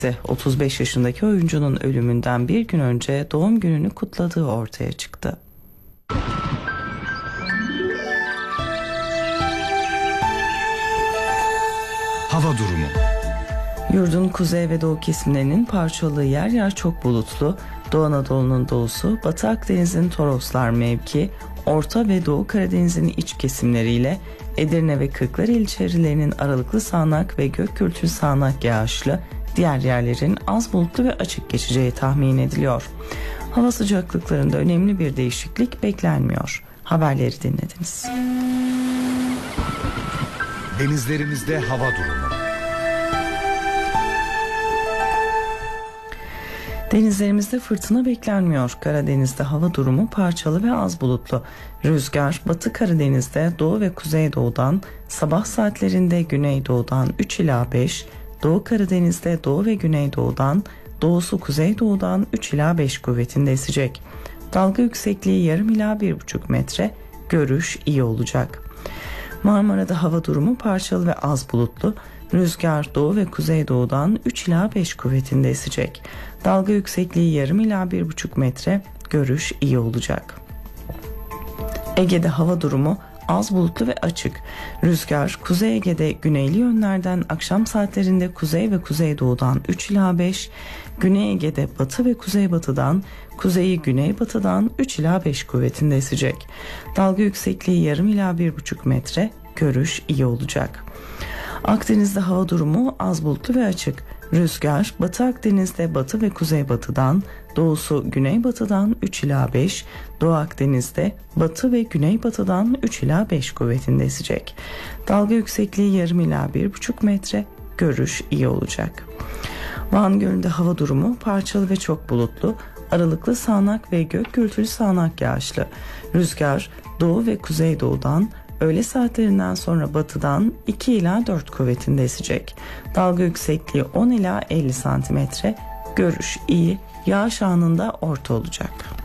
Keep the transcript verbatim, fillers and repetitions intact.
otuz beş yaşındaki oyuncunun ölümünden bir gün önce doğum gününü kutladığı ortaya çıktı. Hava durumu. Yurdun kuzey ve doğu kesimlerinin parçalı, yer yer çok bulutlu, Doğu Anadolu'nun doğusu, Batı Akdeniz'in Toroslar mevki, Orta ve Doğu Karadeniz'in iç kesimleriyle Edirne ve Kırklareli ilçelerinin aralıklı sağanak ve gök gürültülü sağanak yağışlı, diğer yerlerin az bulutlu ve açık geçeceği tahmin ediliyor. Hava sıcaklıklarında önemli bir değişiklik beklenmiyor. Haberleri dinlediniz. Denizlerimizde hava durumu. Denizlerimizde fırtına beklenmiyor. Karadeniz'de hava durumu parçalı ve az bulutlu. Rüzgar Batı Karadeniz'de doğu ve kuzeydoğudan, sabah saatlerinde güneydoğudan üç ila beş, Doğu Karadeniz'de doğu ve güneydoğudan, doğusu kuzeydoğudan üç ila beş kuvvetinde esecek. Dalga yüksekliği yarım ila bir buçuk metre, görüş iyi olacak. Marmara'da hava durumu parçalı ve az bulutlu. Rüzgar doğu ve kuzeydoğudan üç ila beş kuvvetinde esecek. Dalga yüksekliği yarım ila bir buçuk metre, görüş iyi olacak. Ege'de hava durumu az bulutlu ve açık. Rüzgar Kuzey Ege'de güneyli yönlerden akşam saatlerinde kuzey ve kuzeydoğudan üç ila beş, Güney Ege'de batı ve kuzeybatıdan, kuzeyi güneybatıdan üç ila beş kuvvetinde esecek. Dalga yüksekliği yarım ila bir buçuk metre, görüş iyi olacak. Akdeniz'de hava durumu az bulutlu ve açık. Rüzgar Batı Akdeniz'de batı ve kuzeybatıdan, doğusu güneybatıdan üç ila beş, Doğu Akdeniz'de batı ve güneybatıdan üç ila beş kuvvetinde esecek. Dalga yüksekliği yarım ila bir buçuk metre, görüş iyi olacak. Van Gölü'nde hava durumu parçalı ve çok bulutlu, aralıklı sağanak ve gök gürültülü sağanak yağışlı. Rüzgar doğu ve kuzeydoğudan, öğle saatlerinden sonra batıdan iki ila dört kuvvetinde esecek. Dalga yüksekliği on ila elli santimetre, görüş iyi, yağış anında orta olacak.